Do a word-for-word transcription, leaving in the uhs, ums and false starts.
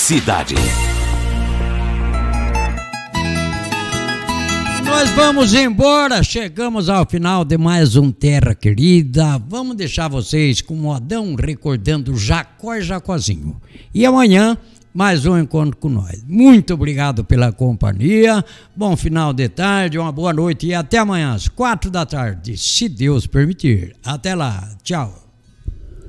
cidade. Nós vamos embora, chegamos ao final de mais um Terra Querida. Vamos deixar vocês com um modão recordando Jacó e Jacozinho. E amanhã, mais um encontro com nós. Muito obrigado pela companhia, bom final de tarde, uma boa noite e até amanhã às quatro da tarde, se Deus permitir. Até lá, tchau.